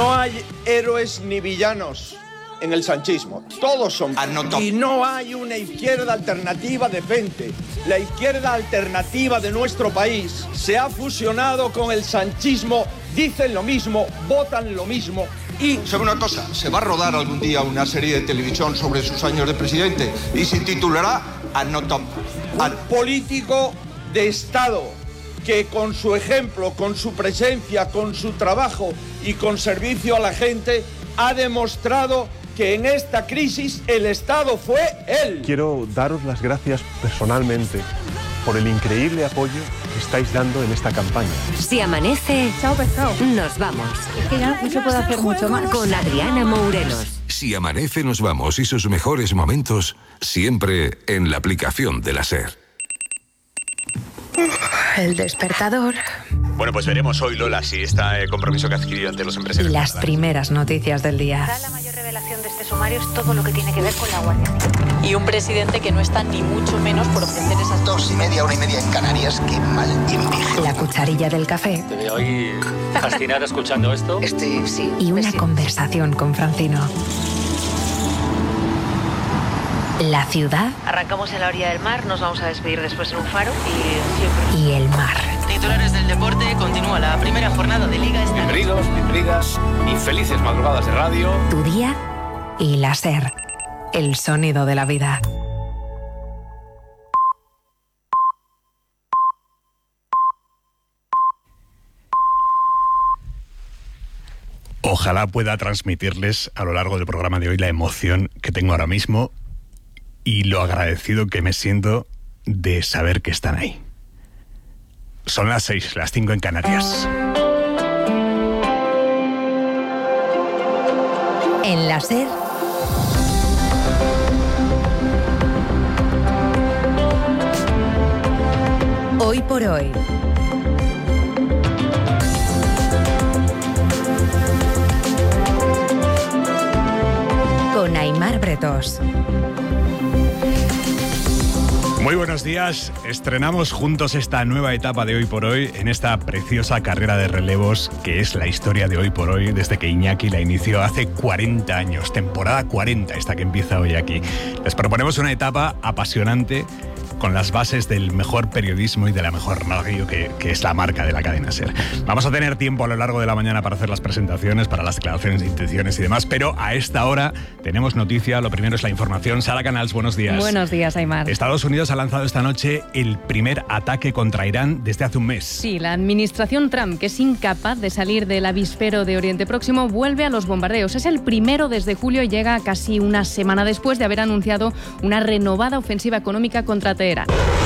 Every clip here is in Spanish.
No hay héroes ni villanos en el sanchismo. Todos son... Y no hay una izquierda alternativa decente. La izquierda alternativa de nuestro país se ha fusionado con el sanchismo, dicen lo mismo, votan lo mismo. Y... ¿Sabe una cosa? Se va a rodar algún día una serie de televisión sobre sus años de presidente y se titulará Un político de Estado que con su ejemplo, con su presencia, con su trabajo y con servicio a la gente ha demostrado que en esta crisis el Estado fue él. Quiero daros las gracias personalmente por el increíble apoyo que estáis dando en esta campaña. Si amanece, chao pescado, nos vamos. Es que ya no se puede hacer mucho más. Con Adriana Mourelos. Si amanece, nos vamos y sus mejores momentos siempre en la aplicación de la SER. El despertador. Bueno, pues veremos hoy, Lola, si este compromiso que ha adquirido ante los empresarios. Y las primeras noticias del día. La mayor revelación de este sumario es todo lo que tiene que ver con la Guardia Civil. Y un presidente que no está ni mucho menos por ofrecer esas 2:30, 1:30 en Canarias. Qué mal envidia. La cucharilla del café. Te veo ahí fascinada escuchando esto. Sí. Y una conversación con Francino. La ciudad. Arrancamos en la orilla del mar, nos vamos a despedir después en un faro y el mar. Titulares del deporte, continúa la primera jornada de Liga. Bienvenidos, bienvenidas y felices madrugadas de radio. Tu día y la SER. El sonido de la vida. Ojalá pueda transmitirles a lo largo del programa de hoy la emoción que tengo ahora mismo y lo agradecido que me siento de saber que están ahí. Son las 6, las 5 en Canarias. En la SER. Hoy por hoy. Con Aimar Bretos. Muy buenos días, estrenamos juntos esta nueva etapa de Hoy por Hoy en esta preciosa carrera de relevos que es la historia de Hoy por Hoy desde que Iñaki la inició hace 40 años, temporada 40 esta que empieza hoy aquí. Les proponemos una etapa apasionante con las bases del mejor periodismo y de la mejor radio que es la marca de la cadena SER. Vamos a tener tiempo a lo largo de la mañana para hacer las presentaciones, para las declaraciones de intenciones y demás, pero a esta hora tenemos noticia. Lo primero es la información. Sara Canals, buenos días. Buenos días, Aimar. Estados Unidos ha lanzado esta noche el primer ataque contra Irán desde hace un mes. Sí, la administración Trump, que es incapaz de salir del avispero de Oriente Próximo, vuelve a los bombardeos. Es el primero desde julio y llega casi una semana después de haber anunciado una renovada ofensiva económica contra Teherán.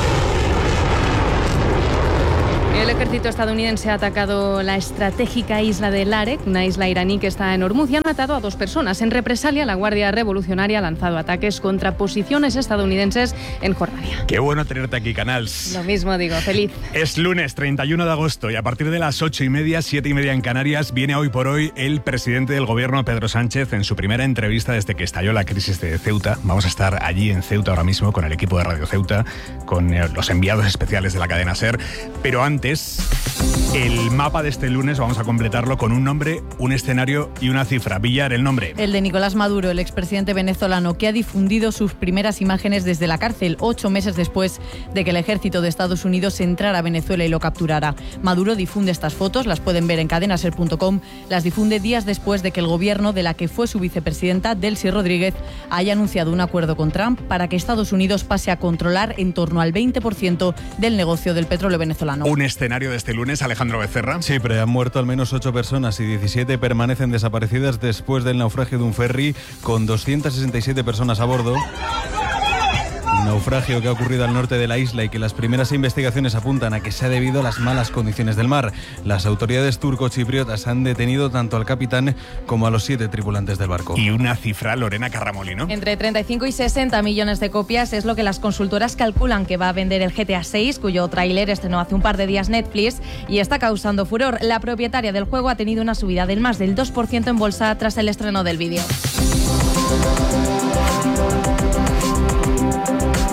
El ejército estadounidense ha atacado la estratégica isla de Larek, una isla iraní que está en Hormuz, y han matado a 2 personas. En represalia, la Guardia Revolucionaria ha lanzado ataques contra posiciones estadounidenses en Jordania. Qué bueno tenerte aquí, Canals. Lo mismo digo, feliz. Es lunes 31 de agosto y a partir de las 8:30, 7:30 en Canarias, viene Hoy por Hoy el presidente del gobierno, Pedro Sánchez, en su primera entrevista desde que estalló la crisis de Ceuta. Vamos a estar allí en Ceuta ahora mismo con el equipo de Radio Ceuta, con los enviados especiales de la cadena SER, pero antes, el mapa de este lunes vamos a completarlo con un nombre, un escenario y una cifra. Villar, el nombre. El de Nicolás Maduro, el expresidente venezolano, que ha difundido sus primeras imágenes desde la cárcel 8 meses después de que el ejército de Estados Unidos entrara a Venezuela y lo capturara. Maduro difunde estas fotos, las pueden ver en cadenaser.com, las difunde días después de que el gobierno de la que fue su vicepresidenta, Delcy Rodríguez, haya anunciado un acuerdo con Trump para que Estados Unidos pase a controlar en torno al 20% del negocio del petróleo venezolano. Un escenario de este lunes, Alejandro Becerra. Sí, pero han muerto al menos 8 personas y 17 permanecen desaparecidas después del naufragio de un ferry con 267 personas a bordo. Un naufragio que ha ocurrido al norte de la isla y que las primeras investigaciones apuntan a que se ha debido a las malas condiciones del mar. Las autoridades turco-chipriotas han detenido tanto al capitán como a los 7 tripulantes del barco. Y una cifra, Lorena Carramolino. Entre 35 y 60 millones de copias es lo que las consultoras calculan que va a vender el GTA 6, cuyo tráiler estrenó hace un par de días Netflix y está causando furor. La propietaria del juego ha tenido una subida del más del 2% en bolsa tras el estreno del vídeo.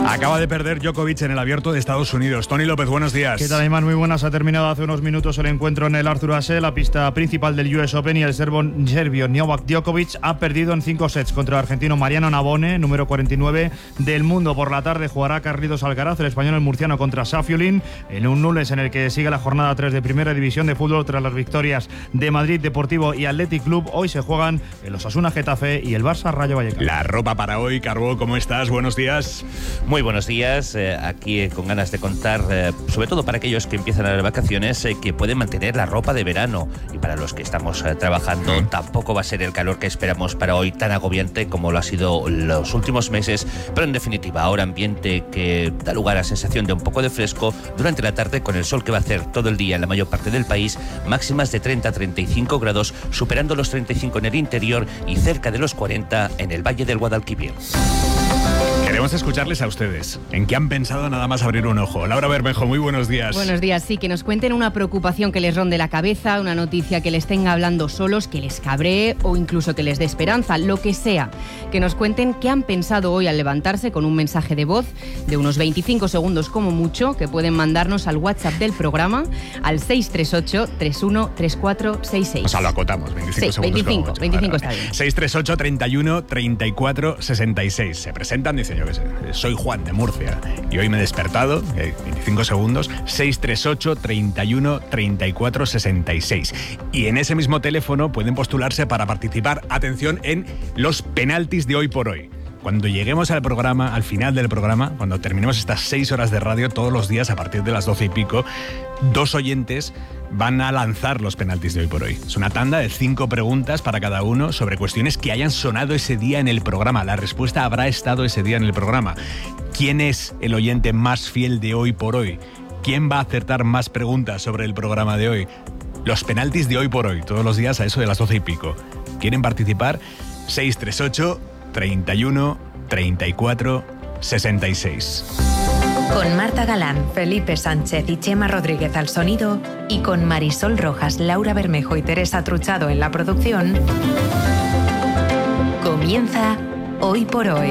Acaba de perder Djokovic en el Abierto de Estados Unidos. Tony López, buenos días. ¿Qué tal, Aymar? Muy buenas. Ha terminado hace unos minutos el encuentro en el Arthur Ashe, la pista principal del US Open, y el serbio Novak Djokovic ha perdido en 5 sets contra el argentino Mariano Navone, número 49 del mundo. Por la tarde jugará Carlitos Alcaraz, el español, el murciano, contra Safiullin, en un lunes en el que sigue la jornada 3 de Primera División de Fútbol tras las victorias de Madrid Deportivo y Athletic Club. Hoy se juegan el Osasuna Getafe y el Barça Rayo Vallecano. La ropa para hoy. Carbó, ¿cómo estás? Buenos días. Muy buenos días. Aquí con ganas de contar, sobre todo para aquellos que empiezan las vacaciones, que pueden mantener la ropa de verano. Y para los que estamos trabajando, tampoco va a ser el calor que esperamos para hoy tan agobiante como lo ha sido los últimos meses. Pero en definitiva, ahora ambiente que da lugar a sensación de un poco de fresco durante la tarde, con el sol que va a hacer todo el día en la mayor parte del país, máximas de 30 a 35 grados, superando los 35 en el interior y cerca de los 40 en el Valle del Guadalquivir. Queremos escucharles a ustedes. ¿En qué han pensado nada más abrir un ojo? Laura Bermejo, muy buenos días. Buenos días, sí, que nos cuenten una preocupación que les ronde la cabeza, una noticia que les tenga hablando solos, que les cabree o incluso que les dé esperanza, lo que sea. Que nos cuenten qué han pensado hoy al levantarse, con un mensaje de voz de unos 25 segundos como mucho, que pueden mandarnos al WhatsApp del programa al 638-313466. O sea, lo acotamos, 25 segundos. 25 está bien. 638 31 34 66. Se presentan, dicen, yo que sé, soy Juan de Murcia y hoy me he despertado, 25 segundos, 638 31 34 66. Y en ese mismo teléfono pueden postularse para participar, atención, en los penaltis de Hoy por Hoy. Cuando lleguemos al programa, al final del programa, cuando terminemos estas 6 horas de radio, todos los días a partir de las 12 y pico, 2 oyentes van a lanzar los penaltis de Hoy por Hoy. Es una tanda de 5 preguntas para cada uno sobre cuestiones que hayan sonado ese día en el programa. La respuesta habrá estado ese día en el programa. ¿Quién es el oyente más fiel de Hoy por Hoy? ¿Quién va a acertar más preguntas sobre el programa de hoy? Los penaltis de Hoy por Hoy, todos los días a eso de las 12 y pico. ¿Quieren participar? 638 31 34 66. Con Marta Galán, Felipe Sánchez y Chema Rodríguez al sonido, y con Marisol Rojas, Laura Bermejo y Teresa Truchado en la producción, comienza Hoy por Hoy.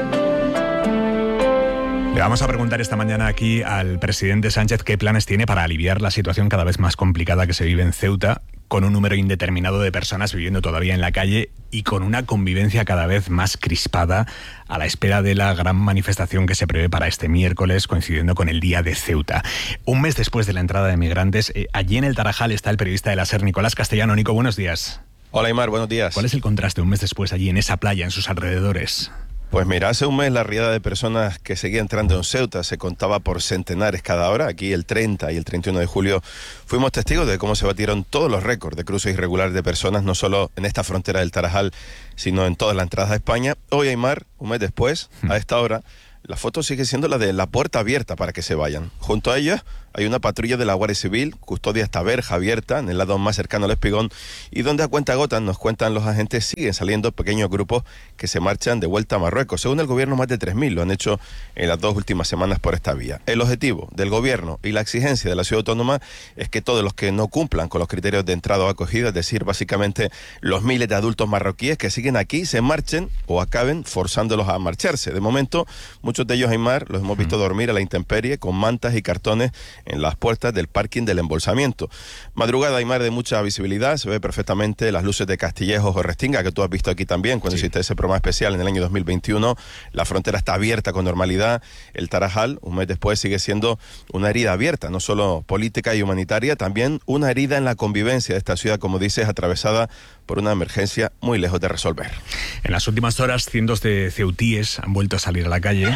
Le vamos a preguntar esta mañana aquí al presidente Sánchez qué planes tiene para aliviar la situación cada vez más complicada que se vive en Ceuta, con un número indeterminado de personas viviendo todavía en la calle y con una convivencia cada vez más crispada a la espera de la gran manifestación que se prevé para este miércoles, coincidiendo con el Día de Ceuta. Un mes después de la entrada de migrantes, allí en el Tarajal está el periodista de la SER, Nicolás Castellano. Nico, buenos días. Hola, Aymar, buenos días. ¿Cuál es el contraste un mes después allí en esa playa, en sus alrededores? Pues mira, hace un mes la riada de personas que seguía entrando en Ceuta se contaba por centenares cada hora. Aquí el 30 y el 31 de julio fuimos testigos de cómo se batieron todos los récords de cruces irregulares de personas, no solo en esta frontera del Tarajal, sino en todas las entradas a España. Hoy, Aymar, un mes después, a esta hora, la foto sigue siendo la de la puerta abierta para que se vayan. Junto a ella hay una patrulla de la Guardia Civil, custodia esta verja abierta en el lado más cercano al espigón, y donde a cuentagotas, nos cuentan los agentes, siguen saliendo pequeños grupos que se marchan de vuelta a Marruecos. Según el gobierno, más de 3.000 lo han hecho en las 2 últimas semanas por esta vía. El objetivo del gobierno y la exigencia de la ciudad autónoma es que todos los que no cumplan con los criterios de entrada o acogida, es decir, básicamente los miles de adultos marroquíes que siguen aquí, se marchen o acaben forzándolos a marcharse. De momento, muchos de ellos, Aymar, los hemos visto dormir a la intemperie con mantas y cartones en las puertas del parking del embolsamiento. Madrugada, Aymar, de mucha visibilidad, se ve perfectamente las luces de Castillejos o Restinga, que tú has visto aquí también cuando hiciste ese programa especial en el año 2021. La frontera está abierta con normalidad. El Tarajal, un mes después, sigue siendo una herida abierta, no solo política y humanitaria, también una herida en la convivencia de esta ciudad, como dices, atravesada por una emergencia muy lejos de resolver. En las últimas horas, cientos de ceutíes han vuelto a salir a la calle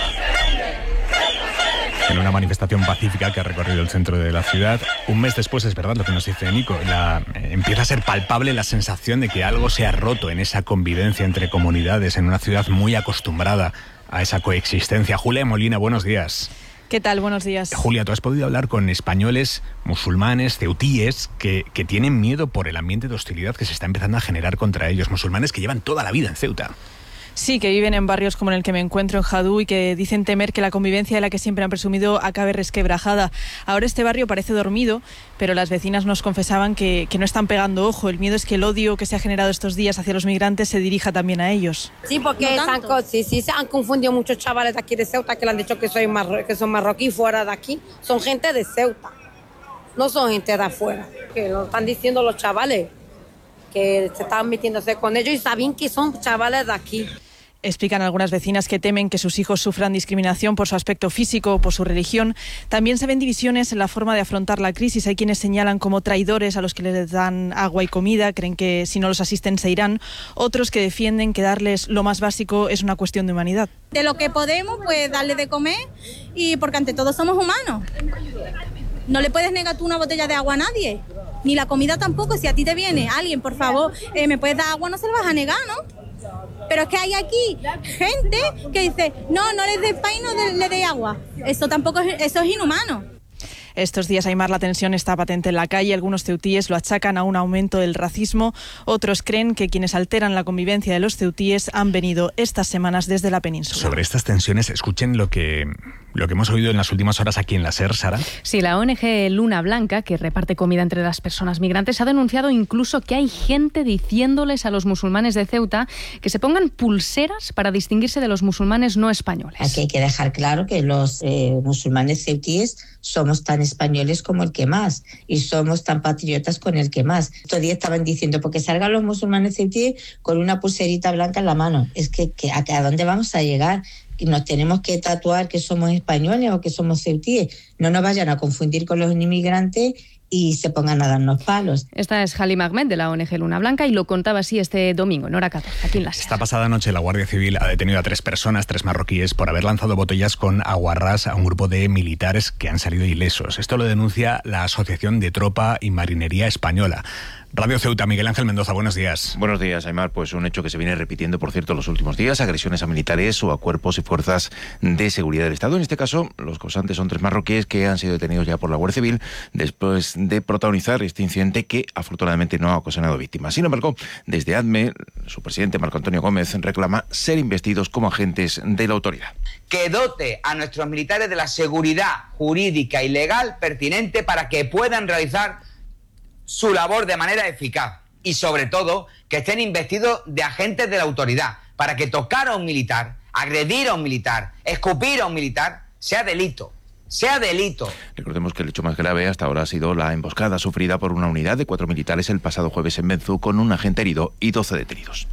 en una manifestación pacífica que ha recorrido el centro de la ciudad. Un mes después, es verdad lo que nos dice Nico, empieza a ser palpable la sensación de que algo se ha roto en esa convivencia entre comunidades, en una ciudad muy acostumbrada a esa coexistencia. Julia Molina, buenos días. ¿Qué tal? Buenos días. Julia, tú has podido hablar con españoles, musulmanes, ceutíes, que tienen miedo por el ambiente de hostilidad que se está empezando a generar contra ellos, musulmanes que llevan toda la vida en Ceuta. Sí, que viven en barrios como en el que me encuentro en Jadú y que dicen temer que la convivencia de la que siempre han presumido acabe resquebrajada. Ahora este barrio parece dormido, pero las vecinas nos confesaban que no están pegando ojo. El miedo es que el odio que se ha generado estos días hacia los migrantes se dirija también a ellos. Sí, porque se han confundido muchos chavales de aquí de Ceuta que le han dicho que son marroquíes fuera de aquí. Son gente de Ceuta, no son gente de afuera. Que lo están diciendo los chavales, que se están metiéndose con ellos y saben que son chavales de aquí. Explican algunas vecinas que temen que sus hijos sufran discriminación por su aspecto físico o por su religión. También se ven divisiones en la forma de afrontar la crisis. Hay quienes señalan como traidores a los que les dan agua y comida, creen que si no los asisten se irán. Otros que defienden que darles lo más básico es una cuestión de humanidad. De lo que podemos, pues darle de comer, y porque ante todo somos humanos. No le puedes negar tú una botella de agua a nadie, ni la comida tampoco. Si a ti te viene alguien, por favor, me puedes dar agua, no se lo vas a negar, ¿no? Pero es que hay aquí gente que dice, no les des pan y no le dé agua. Eso es inhumano. Estos días, Aimar, la tensión está patente en la calle. Algunos ceutíes lo achacan a un aumento del racismo. Otros creen que quienes alteran la convivencia de los ceutíes han venido estas semanas desde la península. Sobre estas tensiones, escuchen lo que hemos oído en las últimas horas aquí en la SER, Sara. Sí, la ONG Luna Blanca, que reparte comida entre las personas migrantes, ha denunciado incluso que hay gente diciéndoles a los musulmanes de Ceuta que se pongan pulseras para distinguirse de los musulmanes no españoles. Aquí hay que dejar claro que los musulmanes ceutíes somos tan españoles como el que más y somos tan patriotas con el que más. Estos días estaban diciendo, porque salgan los musulmanes ceutíes con una pulserita blanca en la mano. Es que ¿a dónde vamos a llegar? Nos tenemos que tatuar que somos españoles o que somos ceutíes. No nos vayan a confundir con los inmigrantes y se pongan a darnos palos. Esta es Halim Ahmed de la ONG Luna Blanca y lo contaba así este domingo en hora 14, aquí en la SER. Esta pasada noche la Guardia Civil ha detenido a 3 personas, 3 marroquíes, por haber lanzado botellas con aguarrás a un grupo de militares que han salido ilesos. Esto lo denuncia la Asociación de Tropa y Marinería Española. Radio Ceuta, Miguel Ángel Mendoza, buenos días. Buenos días, Aimar. Pues un hecho que se viene repitiendo, por cierto, los últimos días, agresiones a militares o a cuerpos y fuerzas de seguridad del Estado. En este caso, los causantes son 3 marroquíes que han sido detenidos ya por la Guardia Civil después de protagonizar este incidente que afortunadamente no ha ocasionado víctimas. Sin embargo, desde ADME, su presidente Marco Antonio Gómez reclama ser investidos como agentes de la autoridad. Que dote a nuestros militares de la seguridad jurídica y legal pertinente para que puedan realizar su labor de manera eficaz y, sobre todo, que estén investidos de agentes de la autoridad para que tocar a un militar, agredir a un militar, escupir a un militar, sea delito. Sea delito. Recordemos que el hecho más grave hasta ahora ha sido la emboscada sufrida por una unidad de 4 militares el pasado jueves en Benzú, con un agente herido y 12 detenidos.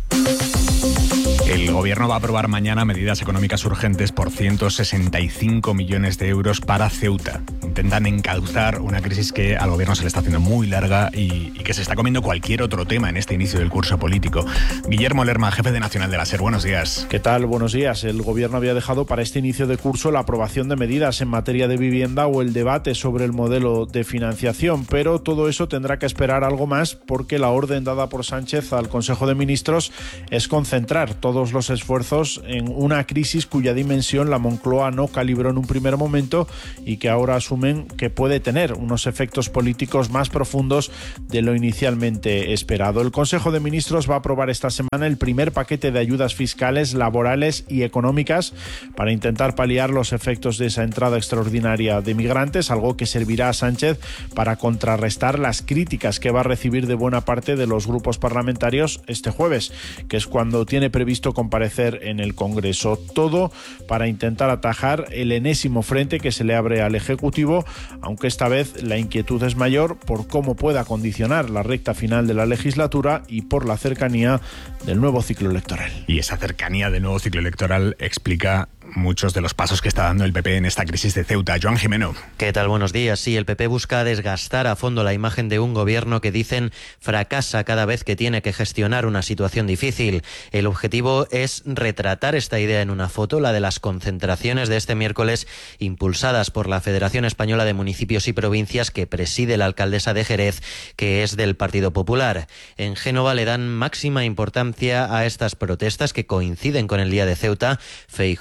El Gobierno va a aprobar mañana medidas económicas urgentes por 165 millones de euros para Ceuta. Intentan encauzar una crisis que al Gobierno se le está haciendo muy larga y que se está comiendo cualquier otro tema en este inicio del curso político. Guillermo Lerma, jefe de Nacional de la SER, buenos días. ¿Qué tal? Buenos días. El Gobierno había dejado para este inicio de curso la aprobación de medidas en materia de vivienda o el debate sobre el modelo de financiación, pero todo eso tendrá que esperar algo más porque la orden dada por Sánchez al Consejo de Ministros es concentrar todos los esfuerzos en una crisis cuya dimensión la Moncloa no calibró en un primer momento y que ahora asumen que puede tener unos efectos políticos más profundos de lo inicialmente esperado. El Consejo de Ministros va a aprobar esta semana el primer paquete de ayudas fiscales, laborales y económicas para intentar paliar los efectos de esa entrada extraordinaria de migrantes, algo que servirá a Sánchez para contrarrestar las críticas que va a recibir de buena parte de los grupos parlamentarios este jueves, que es cuando tiene previsto comparecer en el Congreso. Todo para intentar atajar el enésimo frente que se le abre al Ejecutivo, aunque esta vez la inquietud es mayor por cómo pueda condicionar la recta final de la legislatura y por la cercanía del nuevo ciclo electoral. Y esa cercanía del nuevo ciclo electoral explica muchos de los pasos que está dando el PP en esta crisis de Ceuta. Joan Jimeno. ¿Qué tal? Buenos días. Sí, el PP busca desgastar a fondo la imagen de un gobierno que dicen fracasa cada vez que tiene que gestionar una situación difícil. El objetivo es retratar esta idea en una foto, la de las concentraciones de este miércoles impulsadas por la Federación Española de Municipios y Provincias que preside la alcaldesa de Jerez, que es del Partido Popular. En Génova le dan máxima importancia a estas protestas que coinciden con el Día de Ceuta. Feijóo estará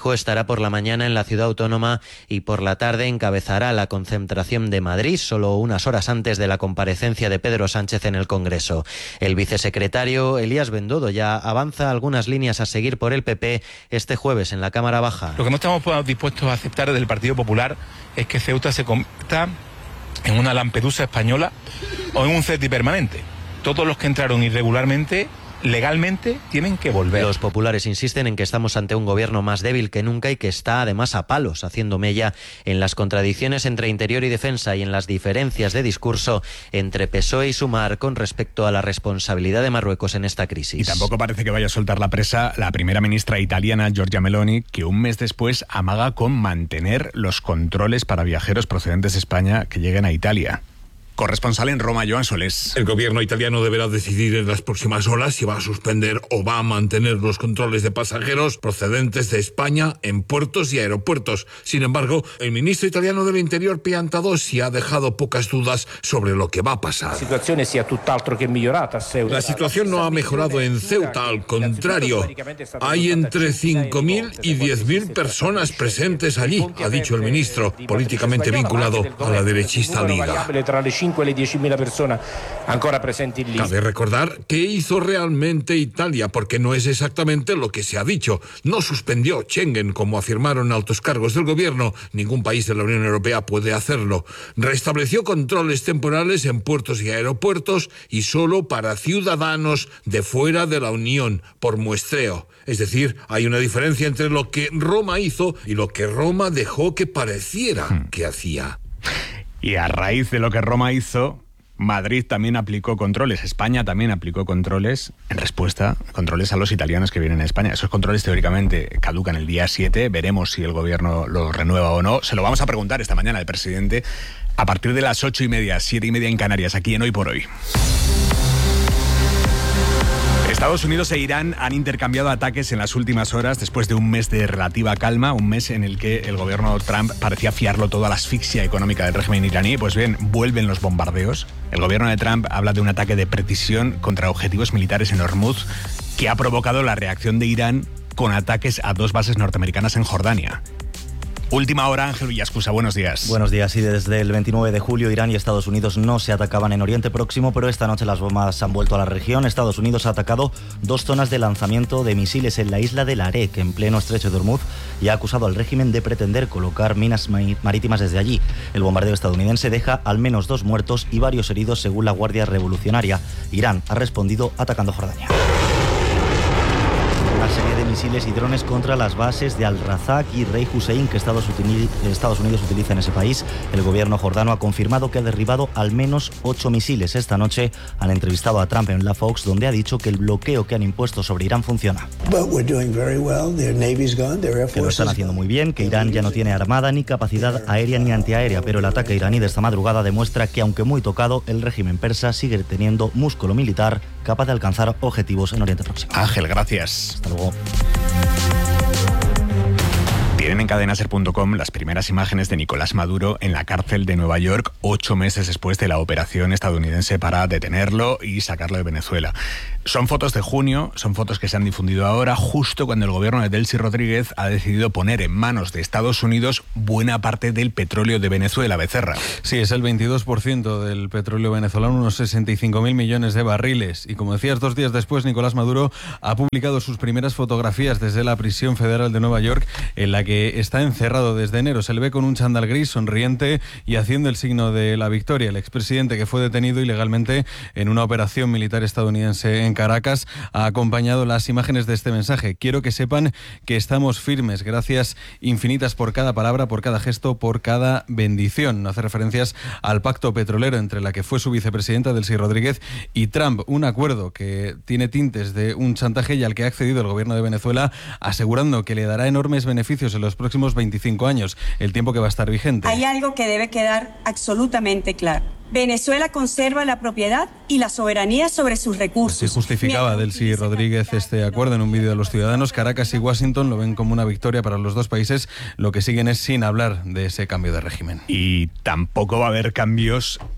estará por la mañana en la ciudad autónoma y por la tarde encabezará la concentración de Madrid, solo unas horas antes de la comparecencia de Pedro Sánchez en el Congreso. El vicesecretario Elías Bendodo ya avanza algunas líneas a seguir por el PP este jueves en la Cámara Baja. Lo que no estamos dispuestos a aceptar desde el Partido Popular es que Ceuta se convierta en una Lampedusa española o en un CETI permanente. Todos los que entraron irregularmente, legalmente, tienen que volver. Los populares insisten en que estamos ante un gobierno más débil que nunca y que está además a palos, haciendo mella en las contradicciones entre interior y defensa y en las diferencias de discurso entre PSOE y Sumar con respecto a la responsabilidad de Marruecos en esta crisis. Y tampoco parece que vaya a soltar la presa la primera ministra italiana, Giorgia Meloni, que un mes después amaga con mantener los controles para viajeros procedentes de España que lleguen a Italia. Corresponsal en Roma, Joan Solés. El gobierno italiano deberá decidir en las próximas horas si va a suspender o va a mantener los controles de pasajeros procedentes de España en puertos y aeropuertos. Sin embargo, el ministro italiano del Interior, Piantadosi, ha dejado pocas dudas sobre lo que va a pasar. La situación no ha mejorado en Ceuta, al contrario. Hay entre 5.000 y 10.000 personas presentes allí, ha dicho el ministro, políticamente vinculado a la derechista Liga. Cabe recordar qué hizo realmente Italia, porque no es exactamente lo que se ha dicho. No suspendió Schengen, como afirmaron altos cargos del gobierno. Ningún país de la Unión Europea puede hacerlo. Restableció controles temporales en puertos y aeropuertos y solo para ciudadanos de fuera de la Unión, por muestreo. Es decir, hay una diferencia entre lo que Roma hizo y lo que Roma dejó que pareciera que hacía. Y a raíz de lo que Roma hizo, Madrid también aplicó controles, España también aplicó controles en respuesta, controles a los italianos que vienen a España. Esos controles teóricamente caducan el día 7, veremos si el gobierno los renueva o no. Se lo vamos a preguntar esta mañana al presidente a partir de las 8:30, 7:30 en Canarias, aquí en Hoy por Hoy. Estados Unidos e Irán han intercambiado ataques en las últimas horas después de un mes de relativa calma, un mes en el que el gobierno Trump parecía fiarlo todo a la asfixia económica del régimen iraní. Pues bien, vuelven los bombardeos. El gobierno de Trump habla de un ataque de precisión contra objetivos militares en Hormuz que ha provocado la reacción de Irán con ataques a 2 bases norteamericanas en Jordania. Última hora, Ángel Villascusa, buenos días. Buenos días, y desde el 29 de julio Irán y Estados Unidos no se atacaban en Oriente Próximo, pero esta noche las bombas han vuelto a la región. Estados Unidos ha atacado 2 zonas de lanzamiento de misiles en la isla de Larek, en pleno estrecho de Hormuz, y ha acusado al régimen de pretender colocar minas marítimas desde allí. El bombardeo estadounidense deja al menos 2 muertos y varios heridos, según la Guardia Revolucionaria. Irán ha respondido atacando Jordania. Una serie de misiles y drones contra las bases de Al-Razak y Rey Hussein que Estados Unidos utiliza en ese país. El gobierno jordano ha confirmado que ha derribado al menos 8 misiles. Esta noche han entrevistado a Trump en la Fox, donde ha dicho que el bloqueo que han impuesto sobre Irán funciona. Que lo están haciendo muy bien, que Irán ya no tiene armada, ni capacidad aérea ni antiaérea, pero el ataque iraní de esta madrugada demuestra que, aunque muy tocado, el régimen persa sigue teniendo músculo militar capaz de alcanzar objetivos en Oriente Próximo. Ángel, gracias. Hasta luego. Tienen en cadenaser.com las primeras imágenes de Nicolás Maduro en la cárcel de Nueva York, 8 meses después de la operación estadounidense para detenerlo y sacarlo de Venezuela. Son fotos de junio, son fotos que se han difundido ahora, justo cuando el gobierno de Delcy Rodríguez ha decidido poner en manos de Estados Unidos buena parte del petróleo de Venezuela. Becerra. Sí, es el 22% del petróleo venezolano, unos 65.000 millones de barriles. Y como decías, 2 días después, Nicolás Maduro ha publicado sus primeras fotografías desde la prisión federal de Nueva York, en la que está encerrado desde enero. Se le ve con un chándal gris, sonriente y haciendo el signo de la victoria. El expresidente, que fue detenido ilegalmente en una operación militar estadounidense en Caracas, ha acompañado las imágenes de este mensaje. Quiero que sepan que estamos firmes. Gracias infinitas por cada palabra, por cada gesto, por cada bendición. Hace referencias al pacto petrolero entre la que fue su vicepresidenta, Delcy Rodríguez, y Trump. Un acuerdo que tiene tintes de un chantaje y al que ha accedido el gobierno de Venezuela, asegurando que le dará enormes beneficios en los próximos 25 años, el tiempo que va a estar vigente. Hay algo que debe quedar absolutamente claro. Venezuela conserva la propiedad y la soberanía sobre sus recursos. Así justificaba Delcy Rodríguez este acuerdo en un vídeo de los ciudadanos. Caracas y Washington lo ven como una victoria para los 2 países. Lo que siguen es sin hablar de ese cambio de régimen. Y tampoco va a haber cambios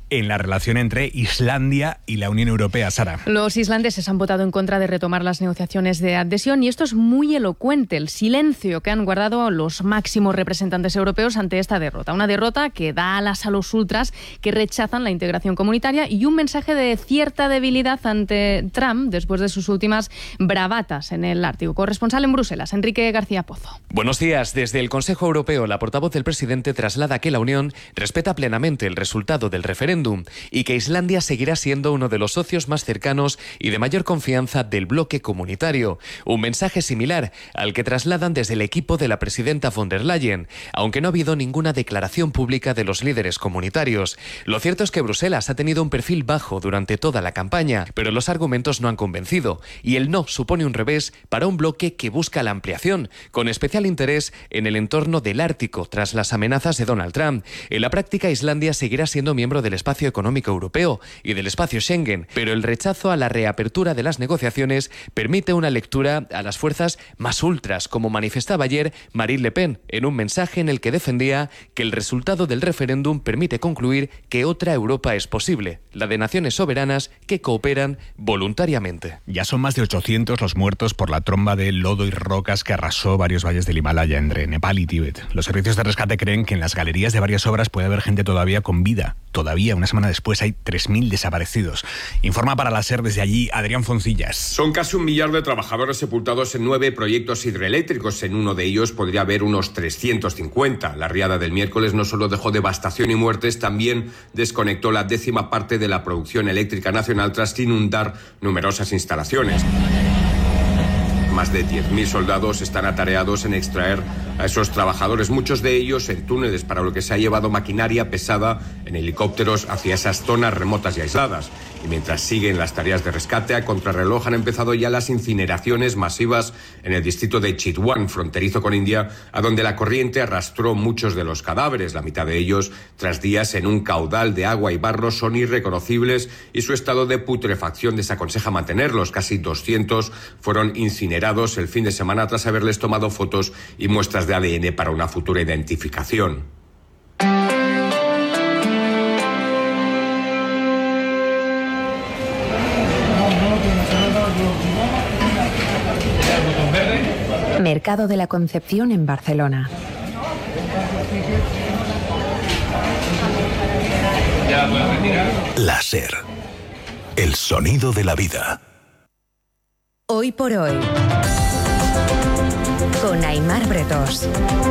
en la relación entre Islandia y la Unión Europea. Sara. Los islandeses han votado en contra de retomar las negociaciones de adhesión y esto es muy elocuente, el silencio que han guardado los máximos representantes europeos ante esta derrota. Una derrota que da alas a los ultras que rechazan la integración comunitaria y un mensaje de cierta debilidad ante Trump después de sus últimas bravatas en el Ártico. Corresponsal en Bruselas, Enrique García Pozo. Buenos días. Desde el Consejo Europeo, la portavoz del presidente traslada que la Unión respeta plenamente el resultado del referéndum y que Islandia seguirá siendo uno de los socios más cercanos y de mayor confianza del bloque comunitario. Un mensaje similar al que trasladan desde el equipo de la presidenta von der Leyen, aunque no ha habido ninguna declaración pública de los líderes comunitarios. Lo cierto es que Bruselas ha tenido un perfil bajo durante toda la campaña, pero los argumentos no han convencido y el no supone un revés para un bloque que busca la ampliación, con especial interés en el entorno del Ártico tras las amenazas de Donald Trump. En la práctica, Islandia seguirá siendo miembro del Espacio Económico Europeo y del Espacio Schengen, pero el rechazo a la reapertura de las negociaciones permite una lectura a las fuerzas más ultras, como manifestaba ayer Marine Le Pen en un mensaje en el que defendía que el resultado del referéndum permite concluir que otra Europa es posible, la de naciones soberanas que cooperan voluntariamente. Ya son más de 800 los muertos por la tromba de lodo y rocas que arrasó varios valles del Himalaya entre Nepal y Tíbet. Los servicios de rescate creen que en las galerías de varias obras puede haber gente todavía con vida. Todavía, una semana después, hay 3.000 desaparecidos. Informa para la SER desde allí Adrián Foncillas. Son casi 1 millar de trabajadores sepultados en 9 proyectos hidroeléctricos. En uno de ellos podría haber unos 350. La riada del miércoles no solo dejó devastación y muertes, también desconectó la 10ª parte de la producción eléctrica nacional tras inundar numerosas instalaciones. Más de 10.000 soldados están atareados en extraer a esos trabajadores, muchos de ellos en túneles, para lo que se ha llevado maquinaria pesada en helicópteros hacia esas zonas remotas y aisladas. Y mientras siguen las tareas de rescate, a contrarreloj han empezado ya las incineraciones masivas en el distrito de Chitwan, fronterizo con India, a donde la corriente arrastró muchos de los cadáveres. La mitad de ellos, tras días en un caudal de agua y barro, son irreconocibles y su estado de putrefacción desaconseja mantenerlos. Casi 200 fueron incinerados el fin de semana tras haberles tomado fotos y muestras de ADN para una futura identificación. Mercado de la Concepción en Barcelona. La SER. El sonido de la vida. Hoy por hoy. Con Aimar Bretos.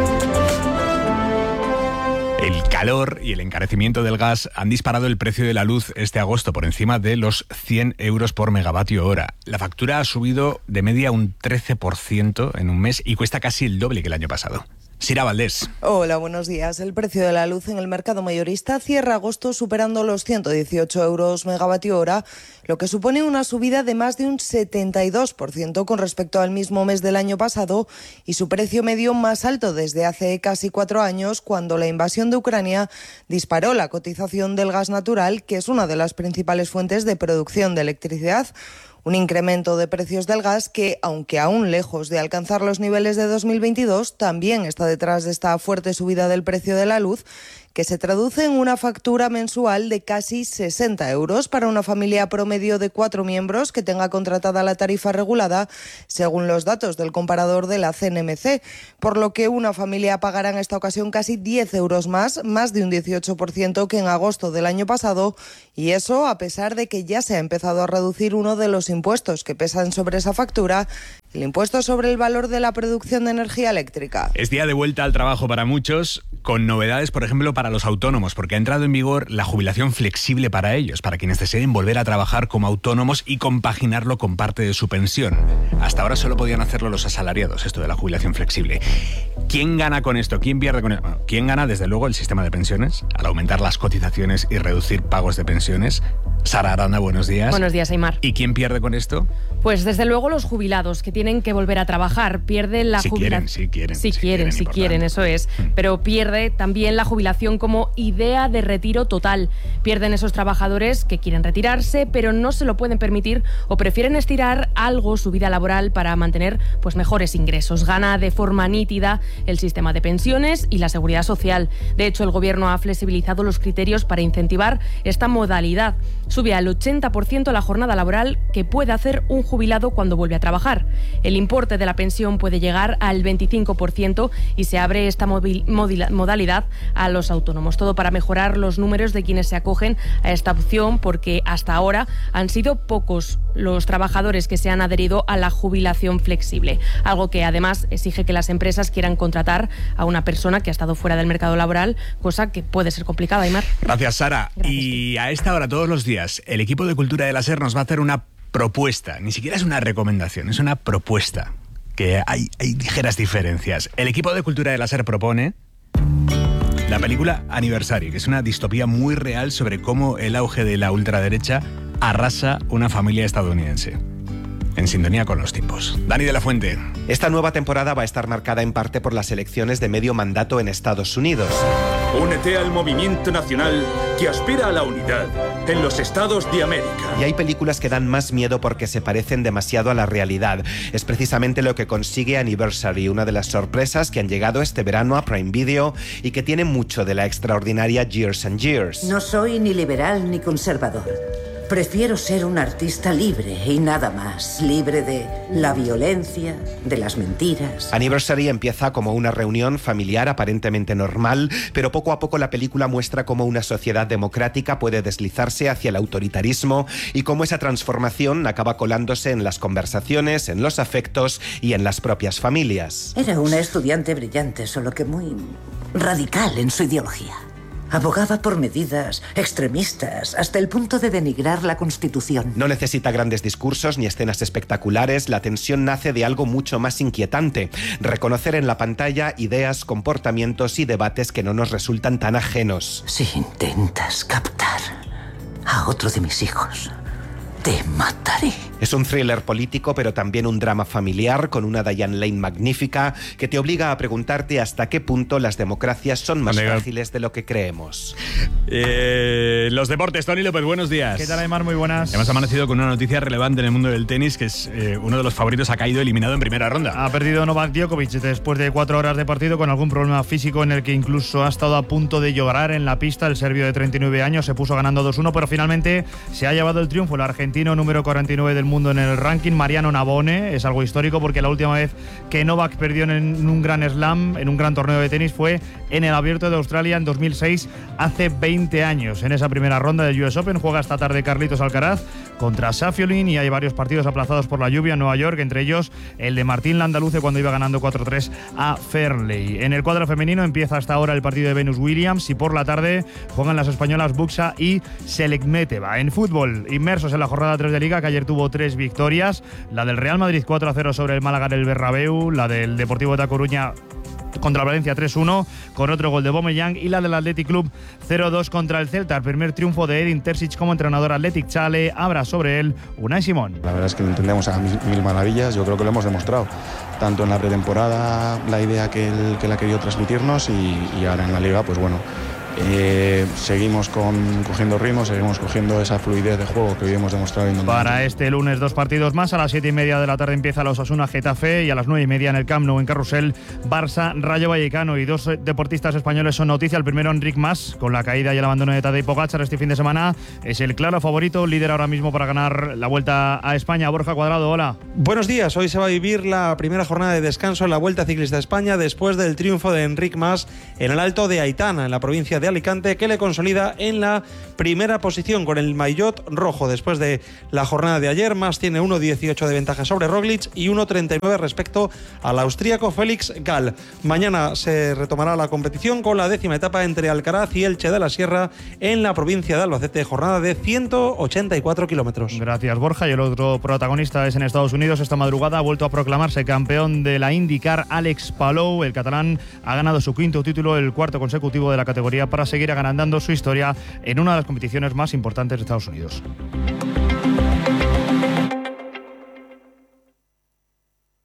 El calor y el encarecimiento del gas han disparado el precio de la luz este agosto por encima de los 100 euros por megavatio hora. La factura ha subido de media un 13% en un mes y cuesta casi el doble que el año pasado. Sira Valdés. Hola, buenos días. El precio de la luz en el mercado mayorista cierra agosto superando los 118 euros megavatio hora, lo que supone una subida de más de un 72% con respecto al mismo mes del año pasado y su precio medio más alto desde hace casi 4 años, cuando la invasión de Ucrania disparó la cotización del gas natural, que es una de las principales fuentes de producción de electricidad. Un incremento de precios del gas que, aunque aún lejos de alcanzar los niveles de 2022, también está detrás de esta fuerte subida del precio de la luz, que se traduce en una factura mensual de casi 60 euros para una familia promedio de 4 miembros que tenga contratada la tarifa regulada, según los datos del comparador de la CNMC, por lo que una familia pagará en esta ocasión casi 10 euros más de un 18% que en agosto del año pasado, y eso a pesar de que ya se ha empezado a reducir uno de los impuestos que pesan sobre esa factura, el impuesto sobre el valor de la producción de energía eléctrica. Es día de vuelta al trabajo para muchos, con novedades, por ejemplo, para los autónomos, porque ha entrado en vigor la jubilación flexible para ellos, para quienes deseen volver a trabajar como autónomos y compaginarlo con parte de su pensión. Hasta ahora solo podían hacerlo los asalariados, esto de la jubilación flexible. ¿Quién gana con esto? ¿Quién pierde con esto? Bueno, ¿quién gana? Desde luego el sistema de pensiones, al aumentar las cotizaciones y reducir pagos de pensiones. Sara Aranda, buenos días. Buenos días, Aimar. ¿Y quién pierde con esto? Pues desde luego los jubilados, que tienen tienen que volver a trabajar. Pierde la jubilación. Si quieren, eso es. Pero pierde también la jubilación como idea de retiro total. Pierden esos trabajadores que quieren retirarse, pero no se lo pueden permitir o prefieren estirar algo su vida laboral para mantener pues mejores ingresos. Gana de forma nítida el sistema de pensiones y la seguridad social. De hecho, el Gobierno ha flexibilizado los criterios para incentivar esta modalidad. Sube al 80% la jornada laboral que puede hacer un jubilado cuando vuelve a trabajar. El importe de la pensión puede llegar al 25% y se abre esta modalidad a los autónomos. Todo para mejorar los números de quienes se acogen a esta opción, porque hasta ahora han sido pocos los trabajadores que se han adherido a la jubilación flexible. Algo que además exige que las empresas quieran contratar a una persona que ha estado fuera del mercado laboral, cosa que puede ser complicada, Aymar. Gracias, Sara. Y a esta hora, todos los días, el equipo de Cultura de la SER nos va a hacer una propuesta. Ni siquiera es una recomendación, es una propuesta. Que hay ligeras diferencias. El equipo de Cultura de la SER propone la película Anniversary, que es una distopía muy real sobre cómo el auge de la ultraderecha arrasa una familia estadounidense. En sintonía con los tiempos. Dani de la Fuente. Esta nueva temporada va a estar marcada en parte por las elecciones de medio mandato en Estados Unidos. Únete al movimiento nacional que aspira a la unidad en los Estados de América. Y hay películas que dan más miedo porque se parecen demasiado a la realidad. Es precisamente lo que consigue Anniversary, una de las sorpresas que han llegado este verano a Prime Video y que tiene mucho de la extraordinaria Years and Years. No soy ni liberal ni conservador. Prefiero ser un artista libre y nada más, libre de la violencia, de las mentiras. Anniversary empieza como una reunión familiar aparentemente normal, pero poco a poco la película muestra cómo una sociedad democrática puede deslizarse hacia el autoritarismo y cómo esa transformación acaba colándose en las conversaciones, en los afectos y en las propias familias. Era una estudiante brillante, solo que muy radical en su ideología. Abogaba por medidas extremistas hasta el punto de denigrar la Constitución. No necesita grandes discursos ni escenas espectaculares. La tensión nace de algo mucho más inquietante. Reconocer en la pantalla ideas, comportamientos y debates que no nos resultan tan ajenos. Si intentas captar a otro de mis hijos, te mataré. Es un thriller político, pero también un drama familiar con una Diane Lane magnífica que te obliga a preguntarte hasta qué punto las democracias son más frágiles de lo que creemos. Los deportes, Tony López, buenos días. ¿Qué tal, Aymar? Muy buenas. Hemos amanecido con una noticia relevante en el mundo del tenis, que es uno de los favoritos ha caído eliminado en primera ronda. Ha perdido Novak Djokovic después de 4 horas de partido con algún problema físico en el que incluso ha estado a punto de llorar en la pista. El serbio de 39 años se puso ganando 2-1, pero finalmente se ha llevado el triunfo. El argentino número 49 del mundo en el ranking, Mariano Navone. Es algo histórico porque la última vez que Novak perdió en un gran slam, en un gran torneo de tenis, fue en el Abierto de Australia en 2006, hace 20 años. En esa primera ronda del US Open juega esta tarde Carlitos Alcaraz contra Safiolin y hay varios partidos aplazados por la lluvia en Nueva York, entre ellos el de Martín Landaluce cuando iba ganando 4-3 a Fairley. En el cuadro femenino empieza hasta ahora el partido de Venus Williams y por la tarde juegan las españolas Buxa y Selekmeteva. En fútbol, inmersos en la jornada 3 de Liga, que ayer tuvo 3 victorias, la del Real Madrid 4-0 sobre el Málaga en el Bernabéu, la del Deportivo de A Coruña contra el Valencia 3-1 con otro gol de Aubameyang y la del Athletic Club 0-2 contra el Celta. El primer triunfo de Edin Terzic como entrenador Athletic Chale. Abra sobre él Unai Simón. La verdad es que lo entendemos a mil maravillas. Yo creo que lo hemos demostrado tanto en la pretemporada, la idea que él ha querido transmitirnos y ahora en la Liga, pues bueno, seguimos cogiendo ritmo, seguimos cogiendo esa fluidez de juego que hoy hemos demostrado. Para este lunes 2 partidos más. A las 7:30 de la tarde empieza la Osasuna Getafe y a las 9:30 en el Camp Nou en Carrusel Barça Rayo Vallecano. Y 2 deportistas españoles son noticia. El primero, Enric Mas, con la caída y el abandono de Tadej Pogačar este fin de semana, es el claro favorito, líder ahora mismo para ganar la Vuelta a España. Borja Cuadrado, hola. Buenos días. Hoy se va a vivir la primera jornada de descanso en la Vuelta Ciclista a España después del triunfo de Enric Mas en el Alto de Aitana, en la provincia de Alicante, que le consolida en la primera posición con el maillot rojo. Después de la jornada de ayer, Mas tiene 1.18 de ventaja sobre Roglic y 1.39 respecto al austríaco Félix Gall. Mañana se retomará la competición con la 10ª etapa entre Alcaraz y Elche de la Sierra en la provincia de Albacete, jornada de 184 kilómetros. Gracias, Borja. Y el otro protagonista es en Estados Unidos. Esta madrugada ha vuelto a proclamarse campeón de la IndyCar Alex Palou. El catalán ha ganado su 5º título, el 4º consecutivo de la categoría, para seguir agrandando su historia en una de las competiciones más importantes de Estados Unidos.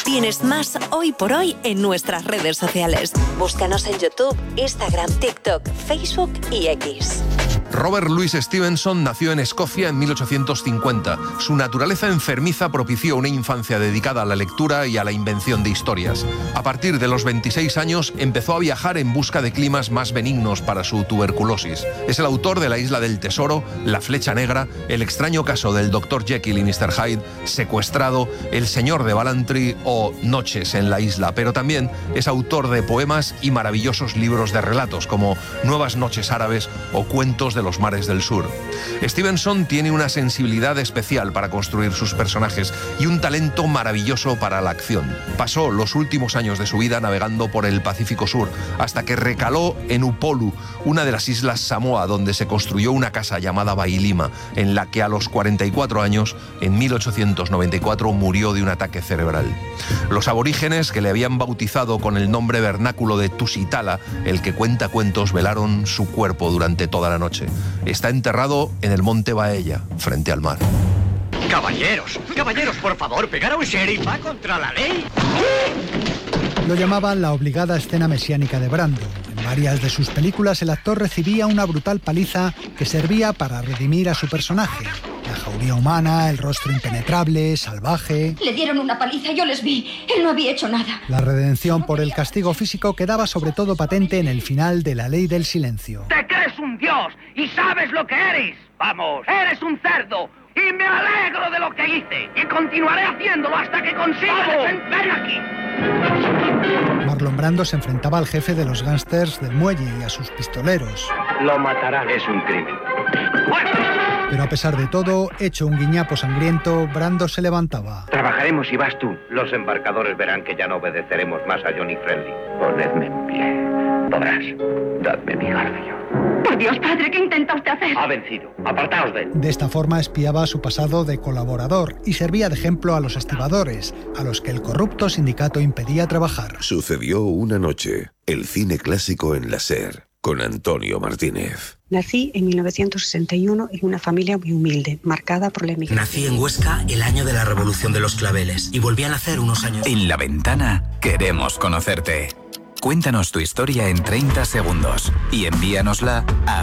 Tienes más Hoy por Hoy en nuestras redes sociales. Búscanos en YouTube, Instagram, TikTok, Facebook y X. Robert Louis Stevenson nació en Escocia en 1850. Su naturaleza enfermiza propició una infancia dedicada a la lectura y a la invención de historias. A partir de los 26 años empezó a viajar en busca de climas más benignos para su tuberculosis. Es el autor de La Isla del Tesoro, La Flecha Negra, El extraño caso del Dr. Jekyll y Mr. Hyde, Secuestrado, El Señor de Ballantrae o Noches en la Isla, pero también es autor de poemas y maravillosos libros de relatos como Nuevas Noches Árabes o Cuentos de los Mares del Sur. Stevenson tiene una sensibilidad especial para construir sus personajes y un talento maravilloso para la acción. Pasó los últimos años de su vida navegando por el Pacífico Sur, hasta que recaló en Upolu, una de las islas Samoa, donde se construyó una casa llamada Bailima, en la que a los 44 años, en 1894, murió de un ataque cerebral. Los aborígenes, que le habían bautizado con el nombre vernáculo de Tusitala, el que cuenta cuentos, velaron su cuerpo durante toda la noche. Está enterrado en el monte Baella, frente al mar. Caballeros, por favor, pegar a un sheriff va contra la ley. Lo llamaban la obligada escena mesiánica de Brando. En varias de sus películas el actor recibía una brutal paliza que servía para redimir a su personaje. La jauría humana, el rostro impenetrable, salvaje. Le dieron una paliza, yo les vi. Él no había hecho nada. La redención por el castigo físico quedaba sobre todo patente en el final de La Ley del Silencio. Te crees un dios y sabes lo que eres. Vamos, eres un cerdo. Y me alegro de lo que hice. Y continuaré haciéndolo hasta que consiga defenderme aquí. Marlon Brando se enfrentaba al jefe de los gángsters del muelle y a sus pistoleros. Lo matarán, es un crimen. Pero a pesar de todo, hecho un guiñapo sangriento, Brando se levantaba. Trabajaremos y vas tú. Los embarcadores verán que ya no obedeceremos más a Johnny Friendly. Ponedme en pie. Podrás. Dadme mi garfio. Por Dios, padre, ¿qué intenta usted hacer? Ha vencido. Apartaos de él. De esta forma espiaba su pasado de colaborador y servía de ejemplo a los estibadores, a los que el corrupto sindicato impedía trabajar. Sucedió una noche. El cine clásico en la SER, con Antonio Martínez. Nací en 1961 en una familia muy humilde, marcada por la emigración. Nací en Huesca el año de la Revolución de los Claveles y volví a nacer unos años. En La Ventana queremos conocerte. Cuéntanos tu historia en 30 segundos y envíanosla a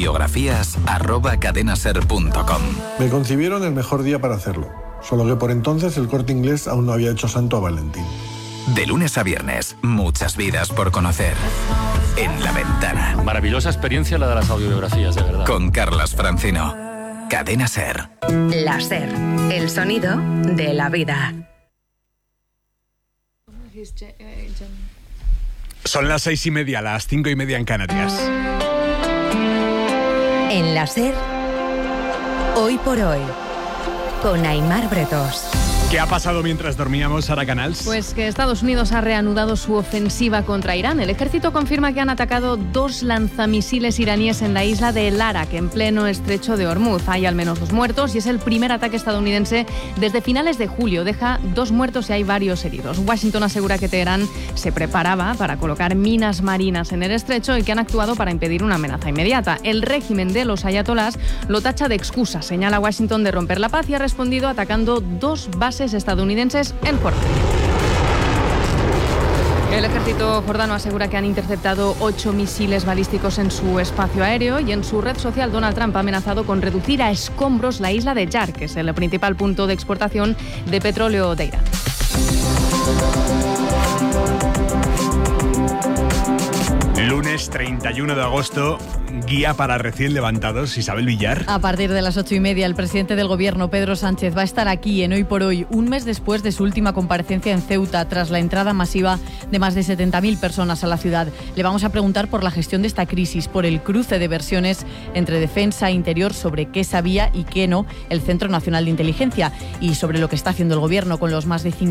audiobiografías@cadenaser.com. Me concibieron el mejor día para hacerlo, solo que por entonces el Corte Inglés aún no había hecho santo a Valentín. De lunes a viernes, muchas vidas por conocer. En La Ventana. Maravillosa experiencia la de las audiobiografías, de verdad. Con Carlas Francino. Cadena Ser. La Ser, el sonido de la vida. Son las 6:30, las 5:30 en Canarias. En la Ser, hoy por hoy, con Aimar Bretos. ¿Qué ha pasado mientras dormíamos, Sara Canals? Pues que Estados Unidos ha reanudado su ofensiva contra Irán. El ejército confirma que han atacado 2 lanzamisiles iraníes en la isla de El Arak, en pleno estrecho de Hormuz. Hay al menos 2 muertos y es el primer ataque estadounidense desde finales de julio. Deja 2 muertos y hay varios heridos. Washington asegura que Teherán se preparaba para colocar minas marinas en el estrecho y que han actuado para impedir una amenaza inmediata. El régimen de los ayatolás lo tacha de excusa. Señala a Washington de romper la paz y ha respondido atacando 2 bases estadounidenses en Jordania. El ejército jordano asegura que han interceptado 8 misiles balísticos en su espacio aéreo y en su red social Donald Trump ha amenazado con reducir a escombros la isla de Yar, que es el principal punto de exportación de petróleo de Irán. Lunes 31 de agosto, guía para recién levantados, Isabel Villar. A partir de las 8:30, el presidente del Gobierno, Pedro Sánchez, va a estar aquí en Hoy por Hoy, un mes después de su última comparecencia en Ceuta, tras la entrada masiva de más de 70.000 personas a la ciudad. Le vamos a preguntar por la gestión de esta crisis, por el cruce de versiones entre defensa e interior, sobre qué sabía y qué no el Centro Nacional de Inteligencia y sobre lo que está haciendo el Gobierno con los más de